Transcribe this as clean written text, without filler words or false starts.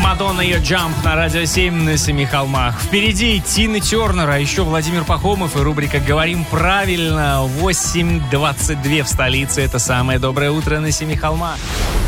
Мадонна, ее Jump на Радио 7 на Семи холмах. Впереди Тина Тернер, а еще Владимир Пахомов и рубрика «Говорим правильно». 8:22 в столице. Это самое доброе утро на Семи холмах.